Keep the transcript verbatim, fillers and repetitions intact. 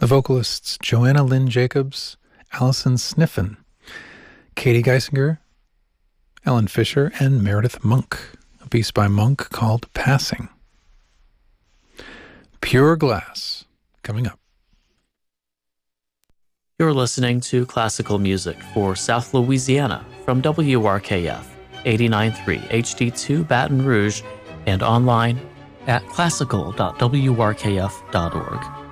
The vocalists Joanna Lynn Jacobs, Allison Sniffen, Katie Geisinger, Ellen Fisher, and Meredith Monk. A piece by Monk called Passing. Pure Glass, coming up. You're listening to classical music for South Louisiana from W R K F eighty-nine point three H D two Baton Rouge and online at classical dot w r k f dot org.